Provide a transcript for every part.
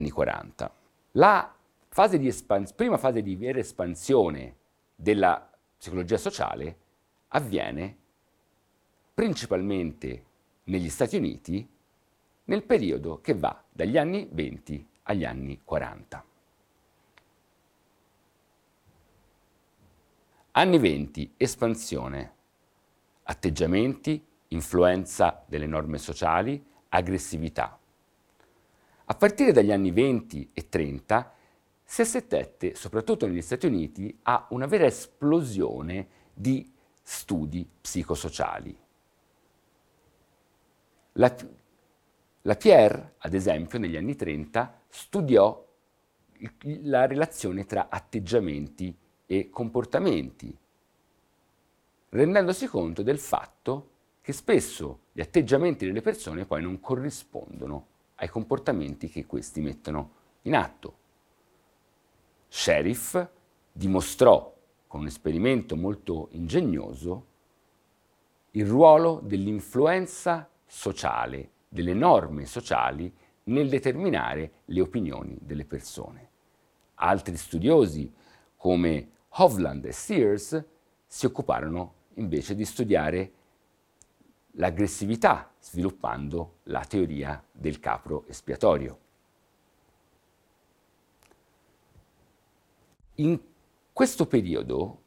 anni 40. Prima fase di vera espansione della psicologia sociale avviene principalmente negli Stati Uniti nel periodo che va dagli anni 20 agli anni 40. Anni 20, espansione, atteggiamenti, influenza delle norme sociali, aggressività. A partire dagli anni 20 e 30 si assistette, soprattutto negli Stati Uniti, a una vera esplosione di studi psicosociali. La Pierre, ad esempio, negli anni 30 studiò la relazione tra atteggiamenti e comportamenti, rendendosi conto del fatto che spesso gli atteggiamenti delle persone poi non corrispondono ai comportamenti che questi mettono in atto. Sheriff dimostrò con un esperimento molto ingegnoso il ruolo dell'influenza sociale, delle norme sociali nel determinare le opinioni delle persone. Altri studiosi come Hovland e Sears si occuparono invece di studiare l'aggressività, sviluppando la teoria del capro espiatorio. In questo periodo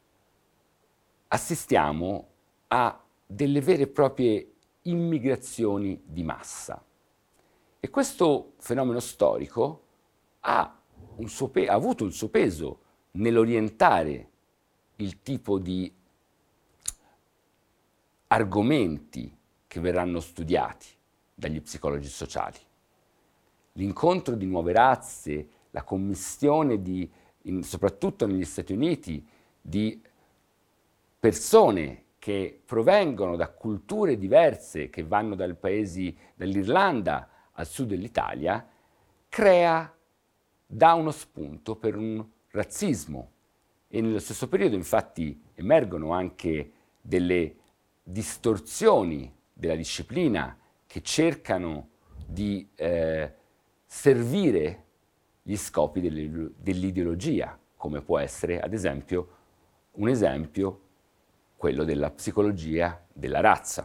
assistiamo a delle vere e proprie immigrazioni di massa e questo fenomeno storico ha avuto il suo peso nell'orientare il tipo di argomenti che verranno studiati dagli psicologi sociali. L'incontro di nuove razze, la commistione soprattutto negli Stati Uniti, di persone che provengono da culture diverse, che vanno dall'Irlanda al sud dell'Italia, dà uno spunto per un razzismo. E nello stesso periodo, infatti, emergono anche delle distorsioni della disciplina che cercano di servire gli scopi dell'ideologia, come può essere, ad esempio, quello della psicologia della razza.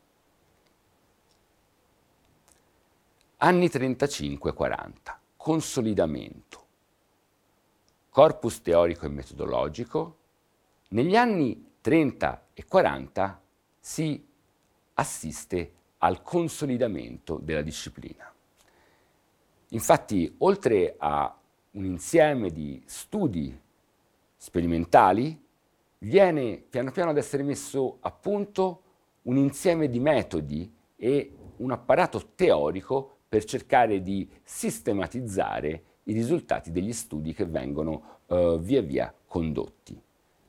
Anni 35-40, consolidamento, corpus teorico e metodologico. Negli anni 30 e 40 si assiste al consolidamento della disciplina. Infatti, oltre a un insieme di studi sperimentali, viene piano piano ad essere messo a punto un insieme di metodi e un apparato teorico per cercare di sistematizzare i risultati degli studi che vengono via via condotti.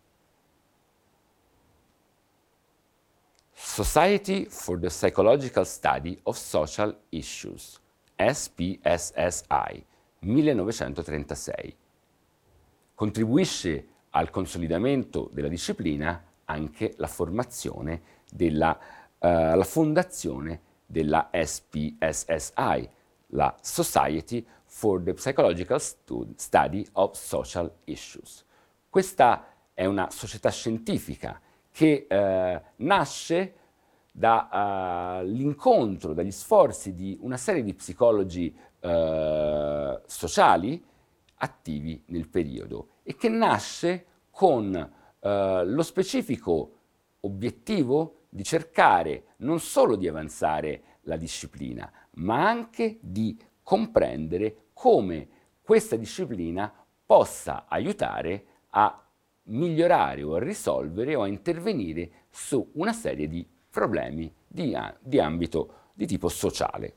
Society for the Psychological Study of Social Issues, SPSSI, 1936. Contribuisce al consolidamento della disciplina anche la formazione la fondazione della SPSSI, la Society for the Psychological Study of Social Issues. Questa è una società scientifica che nasce dall'incontro, dagli sforzi di una serie di psicologi sociali attivi nel periodo e che nasce con lo specifico obiettivo di cercare non solo di avanzare la disciplina, ma anche di comprendere come questa disciplina possa aiutare a migliorare o a risolvere o a intervenire su una serie di problemi di ambito di tipo sociale.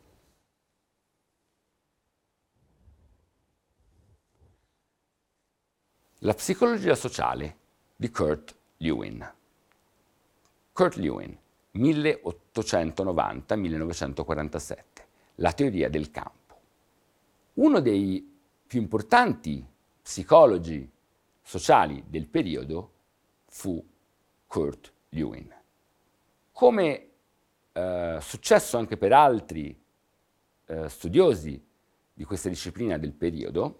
La psicologia sociale di Kurt Lewin. Kurt Lewin, 1890-1947, la teoria del campo. Uno dei più importanti psicologi sociali del periodo fu Kurt Lewin. Come successo anche per altri studiosi di questa disciplina del periodo,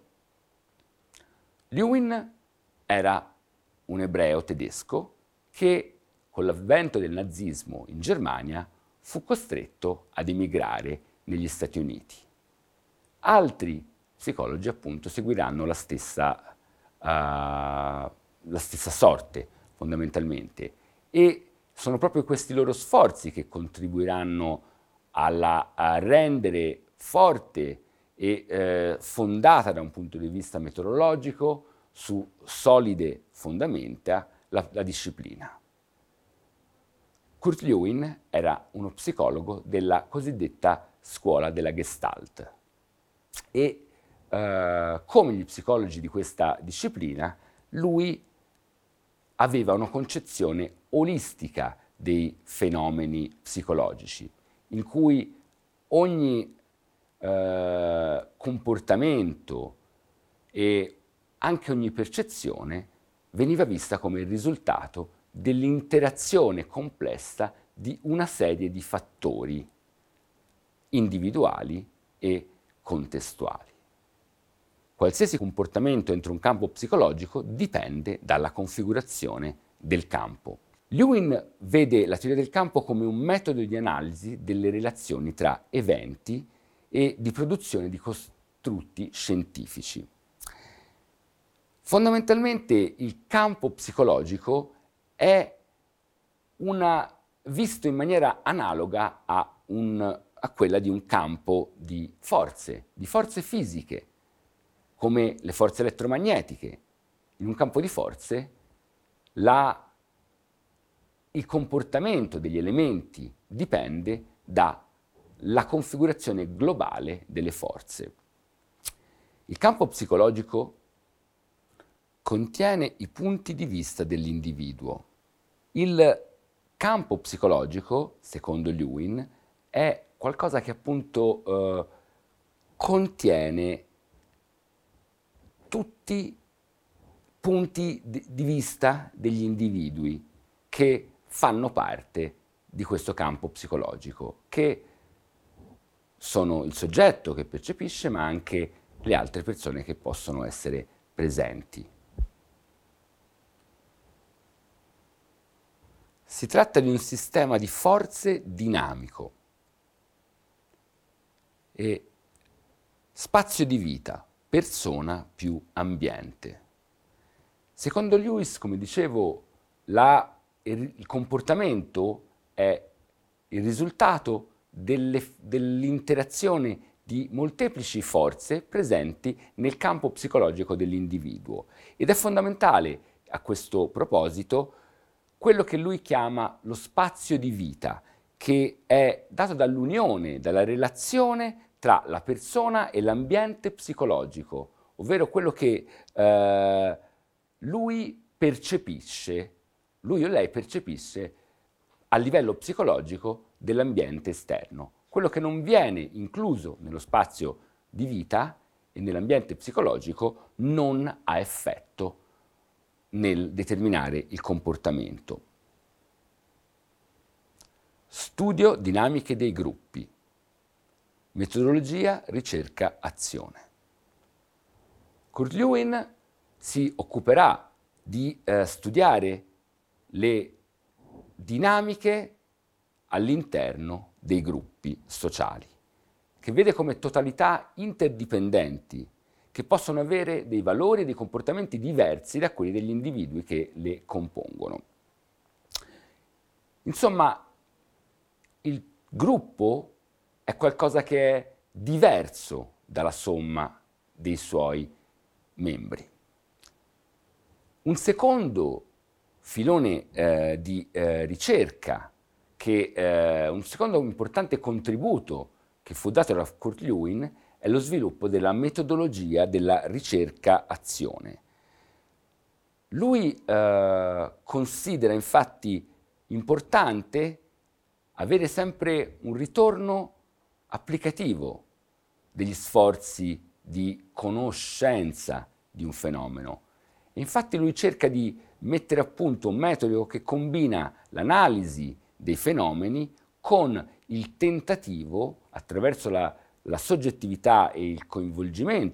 Lewin era un ebreo tedesco che con l'avvento del nazismo in Germania fu costretto ad emigrare negli Stati Uniti. Altri psicologi appunto seguiranno la stessa sorte fondamentalmente, e sono proprio questi loro sforzi che contribuiranno a rendere forte e fondata da un punto di vista metodologico su solide fondamenta la disciplina. Kurt Lewin era uno psicologo della cosiddetta scuola della Gestalt e come gli psicologi di questa disciplina, lui aveva una concezione olistica dei fenomeni psicologici, in cui ogni comportamento e anche ogni percezione veniva vista come il risultato dell'interazione complessa di una serie di fattori individuali e contestuali. Qualsiasi comportamento entro un campo psicologico dipende dalla configurazione del campo. Lewin vede la teoria del campo come un metodo di analisi delle relazioni tra eventi e di produzione di costrutti scientifici. Fondamentalmente il campo psicologico è visto in maniera analoga a quella di un campo di forze fisiche, come le forze elettromagnetiche. In un campo di forze il comportamento degli elementi dipende dalla configurazione globale delle forze. Il campo psicologico contiene i punti di vista dell'individuo. Il campo psicologico, secondo Lewin, è qualcosa che appunto contiene tutti i punti di vista degli individui che fanno parte di questo campo psicologico, che sono il soggetto che percepisce, ma anche le altre persone che possono essere presenti. Si tratta di un sistema di forze dinamico e spazio di vita, persona più ambiente. Secondo Lewis, come dicevo, il comportamento è il risultato dell'interazione di molteplici forze presenti nel campo psicologico dell'individuo, ed è fondamentale a questo proposito quello che lui chiama lo spazio di vita, che è dato dall'unione, dalla relazione tra la persona e l'ambiente psicologico, ovvero quello che lui o lei percepisce a livello psicologico dell'ambiente esterno. Quello che non viene incluso nello spazio di vita e nell'ambiente psicologico non ha effetto nel determinare il comportamento. Studio dinamiche dei gruppi. Metodologia, ricerca, azione. Kurt Lewin si occuperà di studiare le dinamiche all'interno dei gruppi sociali, che vede come totalità interdipendenti, che possono avere dei valori e dei comportamenti diversi da quelli degli individui che le compongono. Insomma, il gruppo è qualcosa che è diverso dalla somma dei suoi membri. Un secondo filone di ricerca, un secondo importante contributo che fu dato da Kurt Lewin è lo sviluppo della metodologia della ricerca-azione. Lui considera infatti importante avere sempre un ritorno applicativo degli sforzi di conoscenza di un fenomeno. E infatti lui cerca di mettere a punto un metodo che combina l'analisi dei fenomeni con il tentativo, attraverso la la soggettività e il coinvolgimento